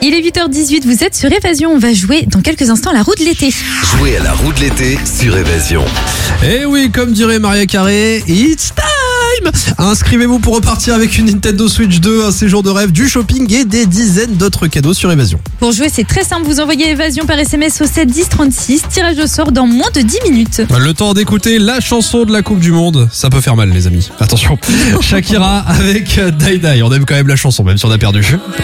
Il est 8h18, vous êtes sur Évasion. On va jouer dans quelques instants à la roue de l'été. Jouez à la roue de l'été sur Évasion. Et oui, comme dirait Maria Carré, it's time. Inscrivez-vous pour repartir avec une Nintendo Switch 2, un séjour de rêve, du shopping et des dizaines d'autres cadeaux sur Évasion. Pour jouer, c'est très simple. Vous envoyez Évasion par SMS au 7 10 36. Tirage au sort dans moins de 10 minutes. Le temps d'écouter la chanson de la Coupe du Monde. Ça peut faire mal, les amis. Attention. Shakira avec Die Die. On aime quand même la chanson, même si on a perdu.